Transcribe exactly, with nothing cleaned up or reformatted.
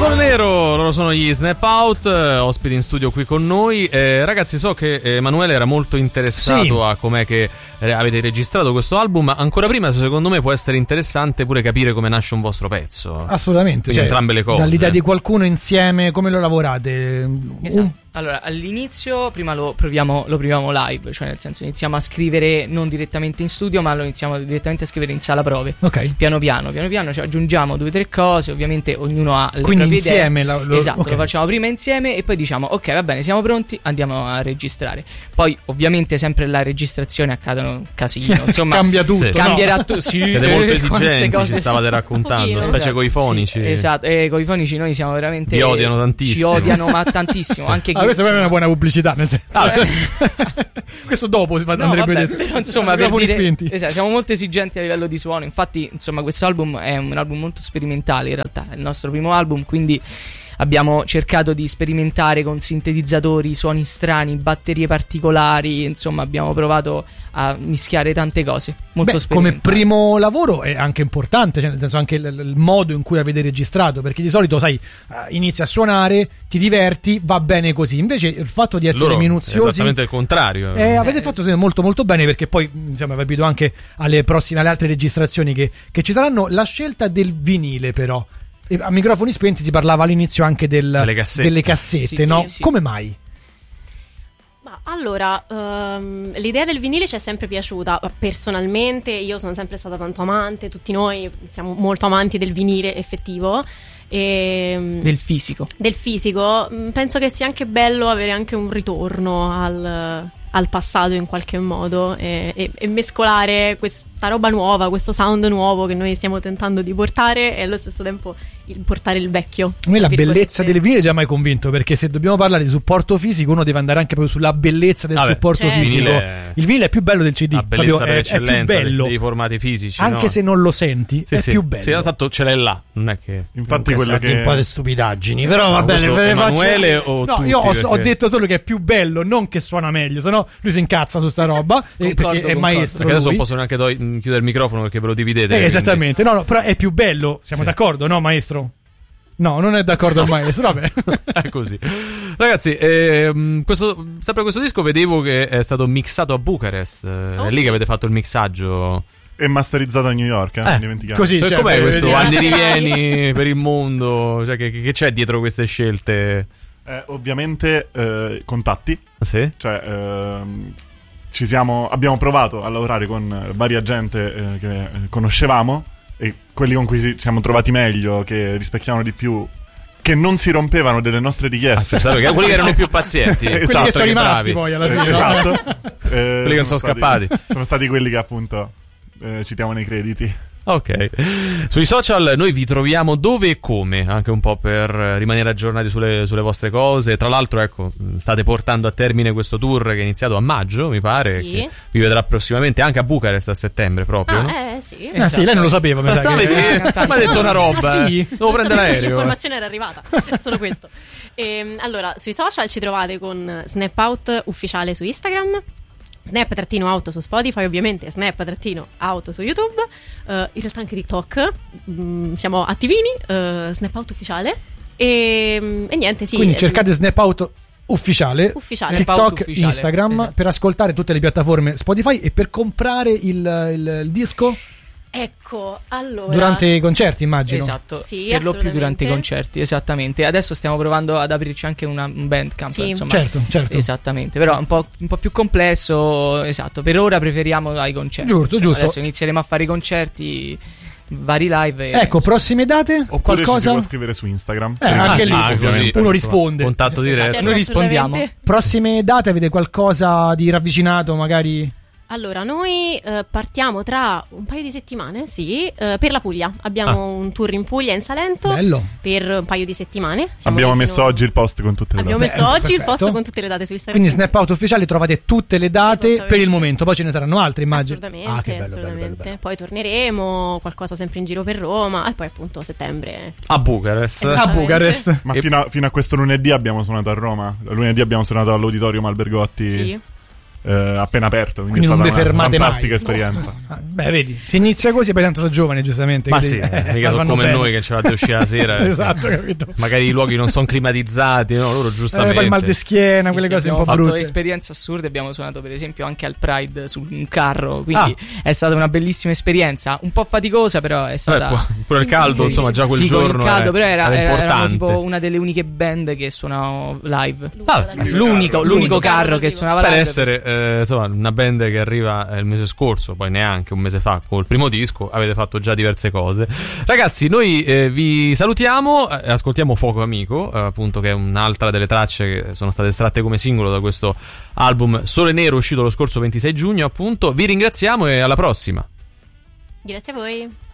Salmone Nero, loro sono gli Snap Out, eh, ospiti in studio qui con noi. Eh, ragazzi, so che Emanuele era molto interessato sì. a com'è che eh, avete registrato questo album. Ancora prima, secondo me, può essere interessante pure capire come nasce un vostro pezzo. Assolutamente, cioè, entrambe le cose. Dall'idea di qualcuno insieme, come lo lavorate? Esatto. Un... Allora, all'inizio prima lo proviamo, lo proviamo live, cioè nel senso iniziamo a scrivere non direttamente in studio, ma lo iniziamo direttamente a scrivere in sala prove. Ok. Piano piano, piano piano ci aggiungiamo due o tre cose, ovviamente ognuno ha le Quindi proprie insieme idee. La, lo, esatto, okay. lo facciamo prima insieme e poi diciamo ok, va bene, siamo pronti, andiamo a registrare. Poi ovviamente sempre la registrazione accadono casino, insomma cambia tutto, sì. cambierà no? tutto. Sì, siete molto esigenti, cose... ci stavate raccontando, specie esatto, coi fonici. Sì, esatto, e coi fonici noi siamo veramente vi odiano tantissimo. Ci odiano ma tantissimo, sì. anche chi ah, questa insomma... è una buona pubblicità, nel senso. Ah, cioè, questo dopo si fa no, andrebbe vabbè, detto. però insomma per dire, spenti. esatto, siamo molto esigenti a livello di suono. Infatti insomma questo album è un album molto sperimentale, in realtà è il nostro primo album, quindi abbiamo cercato di sperimentare con sintetizzatori, suoni strani, batterie particolari, insomma abbiamo provato a mischiare tante cose molto Beh, sperimentali. come primo lavoro è anche importante, cioè nel senso anche il, il modo in cui avete registrato, perché di solito sai, uh, inizi a suonare, ti diverti, va bene così. Invece il fatto di essere Loro minuziosi è esattamente il contrario. Eh, avete fatto molto molto bene, perché poi insomma vi abito anche alle prossime, alle altre registrazioni che, che ci saranno. La scelta del vinile però, a microfoni spenti si parlava all'inizio anche del, delle cassette, delle cassette sì, no? Sì, sì. Come mai? Ma allora, um, l'idea del vinile ci è sempre piaciuta. Personalmente io sono sempre stata tanto amante, tutti noi siamo molto amanti del vinile effettivo. E, del fisico. Del fisico. Penso che sia anche bello avere anche un ritorno al, al passato in qualche modo e, e, e mescolare questa roba nuova, questo sound nuovo che noi stiamo tentando di portare e allo stesso tempo il, portare il vecchio. A me la bellezza del vinile ci ha mai convinto, perché se dobbiamo parlare di supporto fisico uno deve andare anche proprio sulla bellezza del Vabbè, supporto certo. fisico. Vinile... Il vinile è più bello del C D, la bellezza proprio per è, eccellenza è più bello dei formati fisici, anche no? se non lo senti, sì, è sì. più bello. Sì, tanto ce l'hai là, non è che infatti quello che un po' di stupidaggini, però va bene, ve le Emanuele faccio... o no, tutti, io ho, perché... ho detto solo che è più bello, non che suona meglio, sennò lui si incazza su sta roba eh, perché è concordo. maestro. Perché adesso lui. non posso neanche to- chiudere il microfono perché ve lo dividete. Eh, esattamente, no, no, però è più bello, siamo Sì. d'accordo, no maestro? No, non è d'accordo il maestro, vabbè. È così. Ragazzi, ehm, questo, sempre questo disco vedevo che è stato mixato a Bucarest, Oh, è lì sì. che avete fatto il mixaggio. è masterizzato a New York, eh, Eh, non dimentichiamo. così, E cioè, com'è beh, questo vediamo. andi rivieni per il mondo? Cioè, che, che c'è dietro queste scelte? Eh, ovviamente eh, contatti, Ah, sì? cioè ehm, ci siamo, abbiamo provato a lavorare con varia gente eh, che conoscevamo e quelli con cui ci siamo trovati meglio, che rispecchiavano di più, che non si rompevano delle nostre richieste. Ah, che quelli che erano i più pazienti. Esatto, quelli che sono che rimasti bravi. poi alla Eh, fine. esatto. Eh, Quelli che non sono stati- scappati. Sono stati quelli che appunto eh, citiamo nei crediti. Ok. Sui social noi vi troviamo dove e come, anche un po' per rimanere aggiornati sulle, sulle vostre cose. Tra l'altro, ecco, state portando a termine questo tour che è iniziato a maggio, mi pare, Sì. che vi vedrà prossimamente anche a Bucarest a settembre proprio, Ah, no? eh sì. Ah, sì, lei non lo sapeva, mi sa Ah, che... vedi? Mi ha detto una roba. Ah, sì? eh. Devo prendere l'aereo. L'informazione era arrivata, solo questo. E, allora, sui social ci trovate con Snap Out ufficiale su Instagram, Snap-auto su Spotify, ovviamente Snap-auto su YouTube, uh, in realtà anche TikTok, mm, siamo attivini, uh, Snap Out ufficiale e, e niente, sì. Quindi cercate Snap Out ufficiale, Ufficiale. TikTok, Snap Out ufficiale, Instagram, esatto. per ascoltare tutte le piattaforme Spotify e per comprare il, il, il disco Ecco, allora... durante i concerti, immagino. Esatto, Sì, per lo più assolutamente. durante i concerti, esattamente. Adesso stiamo provando ad aprirci anche una, un bandcamp, Sì. insomma. Certo, certo. Esattamente, però è un po', un po' più complesso, esatto. Per ora preferiamo ai concerti. Giusto, insomma. giusto. Adesso inizieremo a fare i concerti, vari live. E, Ecco, insomma. prossime date? Oppure ci si Qualcosa? può scrivere su Instagram. Eh, anche lì Ah, così, uno insomma, risponde. Contatto diretto. Certo, Noi rispondiamo. assolutamente. Prossime date avete qualcosa di ravvicinato magari? Allora, noi eh, partiamo tra un paio di settimane, sì, eh, per la Puglia. Abbiamo Ah. un tour in Puglia, in Salento, Bello. per un paio di settimane. Siamo Abbiamo lì messo fino- oggi il post con tutte le Abbiamo date. messo Beh, oggi il perfetto. post con tutte le date su Instagram. Quindi Snap Out ufficiale trovate tutte le date Esattamente. per il momento, poi ce ne saranno altre, immagino. Assolutamente, Ah, che bello, assolutamente. bello, bello, bello. Poi torneremo, qualcosa sempre in giro per Roma e poi appunto settembre. A Bucarest. Esatto. A Bucarest. Ma E- fino a, fino a questo lunedì abbiamo suonato a Roma. Lunedì abbiamo suonato all'Auditorium Albergotti. Sì. eh, appena aperto, quindi, Quindi è non stata vi una fermate fantastica mai. esperienza. Ah, beh, vedi, si inizia così, poi tanto sono giovani, giustamente. Ma che sì, devi- mica sono vanno come bene. noi che ci fate uscire la sera. Esatto, capito. Magari i luoghi non sono climatizzati, no? Loro Eh, giustamente. poi il mal di schiena, Sì, quelle sì, cose un abbiamo po' fatto brutte. esperienze assurde, abbiamo suonato per esempio anche al Pride su un carro, quindi Ah. è stata una bellissima esperienza, un po' faticosa però è stata... Vabbè, pu- pure il caldo, Sì, insomma, già quel sì, con giorno il caldo, era- però era, era era- eravamo importante. tipo una delle uniche band che suonavano live. Ah, L'unico, l'unico carro che suonava Per live. essere eh, insomma, una band che arriva eh, il mese scorso, poi neanche un mese fa, col primo disco, avete fatto già diverse cose. Ragazzi, noi eh, vi salutiamo, eh, ascoltiamo Fuoco Amico, eh, appunto, che è un'altra delle tracce che sono state estratte come singolo da questo album Sole Nero, uscito lo scorso ventisei giugno, appunto. Vi ringraziamo e alla prossima. Grazie a voi.